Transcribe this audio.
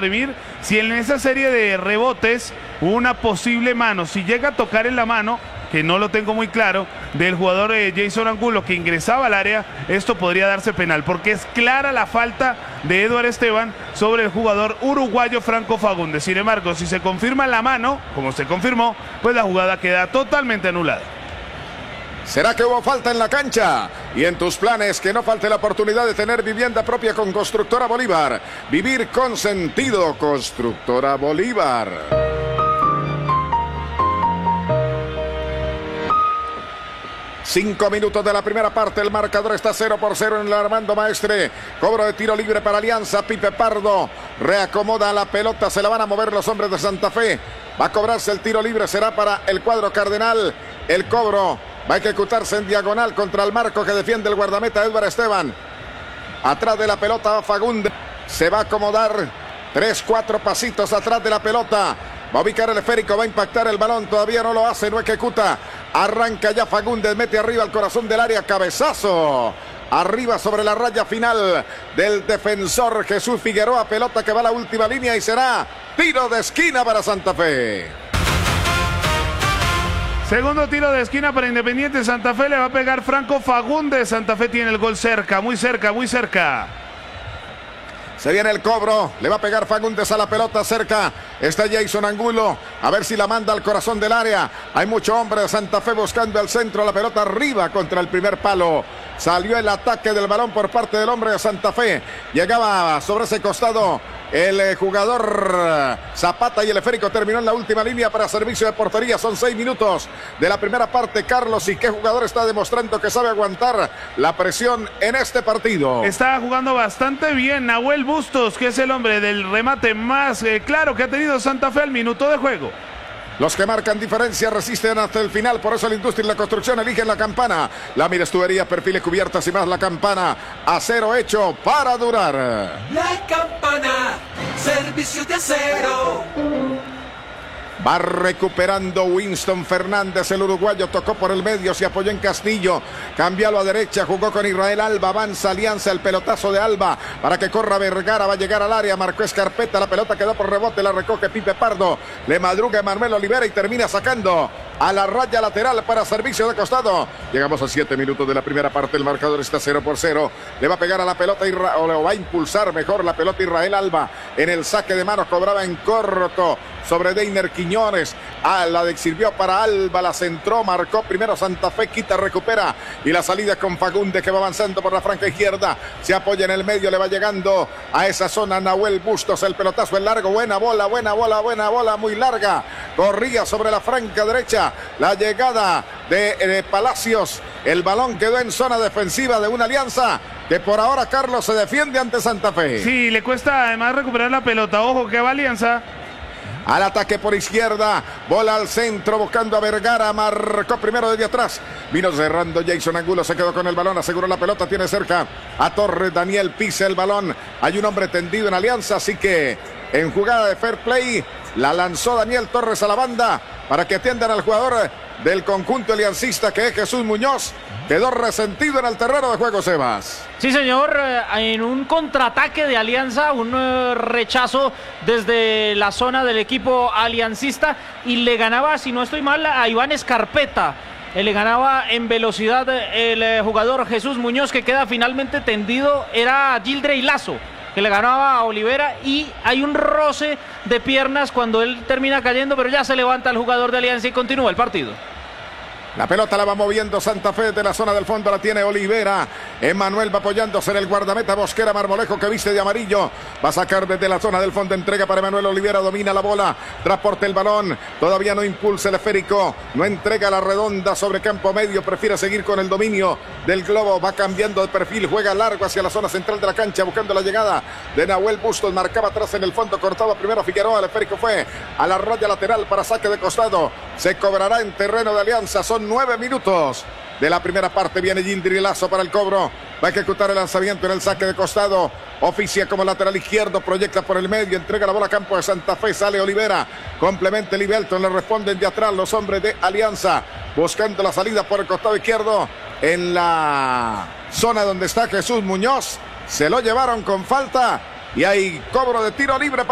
Vladimir si en esa serie de rebotes hubo una posible mano. Si llega a tocar en la mano, que no lo tengo muy claro, del jugador Jason Angulo que ingresaba al área, esto podría darse penal, porque es clara la falta de Eduard Esteban sobre el jugador uruguayo Franco Fagundes. Sin embargo, si se confirma la mano, como se confirmó, pues la jugada queda totalmente anulada. ¿Será que hubo falta en la cancha? Y en tus planes, que no falte la oportunidad de tener vivienda propia con Constructora Bolívar. Vivir con sentido, Constructora Bolívar. Cinco minutos de la primera parte, el marcador está 0-0 en el Armando Maestre. Cobro de tiro libre para Alianza. Pipe Pardo reacomoda la pelota, se la van a mover los hombres de Santa Fe. Va a cobrarse el tiro libre, será para el cuadro cardenal. El cobro va a ejecutarse en diagonal contra el marco que defiende el guardameta Eduard Esteban. Atrás de la pelota va Fagundes. Se va a acomodar 3-4 pasitos atrás de la pelota. Va a ubicar el esférico, va a impactar el balón. Todavía no lo hace, no ejecuta. Arranca ya Fagundes, mete arriba al corazón del área. Cabezazo. Arriba sobre la raya final del defensor Jesús Figueroa. Pelota que va a la última línea y será tiro de esquina para Santa Fe. Segundo tiro de esquina para Independiente Santa Fe. Le va a pegar Franco Fagundes. Santa Fe tiene el gol cerca, muy cerca, muy cerca. Se viene el cobro, le va a pegar Fagundes a la pelota cerca. Está Jason Angulo, a ver si la manda al corazón del área. Hay mucho hombre de Santa Fe buscando el centro, la pelota arriba contra el primer palo. Salió el ataque del balón por parte del hombre de Santa Fe. Llegaba sobre ese costado el jugador Zapata y el esférico terminó en la última línea para servicio de portería. Son 6 minutos de la primera parte, Carlos. ¿Y qué jugador está demostrando que sabe aguantar la presión en este partido? Está jugando bastante bien Nahuel Bustos, que es el hombre del remate más claro que ha tenido Santa Fe al minuto de juego. Los que marcan diferencia resisten hasta el final, por eso la industria y la construcción eligen la Campana. Láminas, tuberías, perfiles, cubiertas y más. La Campana, acero hecho para durar. La Campana, servicios de acero. Va recuperando Winston Fernández, el uruguayo, tocó por el medio, se apoyó en Castillo, cambió a la derecha, jugó con Israel Alba, avanza Alianza, el pelotazo de Alba para que corra Vergara, va a llegar al área, marcó Escarpeta, la pelota quedó por rebote, la recoge Pipe Pardo, le madruga Emanuel Olivera y termina sacando a la raya lateral para servicio de costado. Llegamos a 7 minutos de la primera parte, el marcador está 0-0, le va a pegar a la pelota o le va a impulsar mejor la pelota Israel Alba en el saque de manos, cobraba en corto sobre Deiner Quiñones. La sirvió para Alba, la centró, marcó primero Santa Fe, quita, recupera y la salida con Fagundes que va avanzando por la franja izquierda, se apoya en el medio, le va llegando a esa zona Nahuel Bustos, el pelotazo en largo, buena bola, muy larga, corría sobre la franja derecha, la llegada de Palacios, el balón quedó en zona defensiva de una Alianza que por ahora, Carlos, se defiende ante Santa Fe. Sí, le cuesta además recuperar la pelota, ojo que va Alianza. Al ataque por izquierda, bola al centro buscando a Vergara, marcó primero desde atrás, vino cerrando Jason Angulo, se quedó con el balón, aseguró la pelota, tiene cerca a Torres, Daniel pisa el balón, hay un hombre tendido en Alianza, así que en jugada de fair play, la lanzó Daniel Torres a la banda para que atiendan al jugador del conjunto aliancista que es Jesús Muñoz. Quedó resentido en el terreno de juego, Sebas. Sí, señor, en un contraataque de Alianza, un rechazo desde la zona del equipo aliancista y le ganaba, si no estoy mal, a Iván Escarpeta. Le ganaba en velocidad el jugador Jesús Muñoz, que queda finalmente tendido. Era Gildrey Lazo, que le ganaba a Olivera, y hay un roce de piernas cuando él termina cayendo, pero ya se levanta el jugador de Alianza y continúa el partido. La pelota la va moviendo Santa Fe de la zona del fondo, la tiene Olivera. Emanuel va apoyándose en el guardameta Bosquera Marmolejo, que viste de amarillo. Va a sacar desde la zona del fondo, entrega para Emanuel Olivera, domina la bola, transporta el balón, todavía no impulsa el esférico, no entrega la redonda sobre campo medio, prefiere seguir con el dominio del globo, va cambiando de perfil, juega largo hacia la zona central de la cancha, buscando la llegada de Nahuel Bustos, marcaba atrás en el fondo, cortaba primero Figueroa, el esférico fue a la raya lateral para saque de costado, se cobrará en terreno de Alianza. Son 9 minutos de la primera parte. Viene Gildrey Lazo para el cobro, va a ejecutar el lanzamiento en el saque de costado, oficia como lateral izquierdo, proyecta por el medio, entrega la bola a campo de Santa Fe, sale Olivera, complementa Libelton, le responden de atrás los hombres de Alianza, buscando la salida por el costado izquierdo, en la zona donde está Jesús Muñoz, se lo llevaron con falta y hay cobro de tiro libre.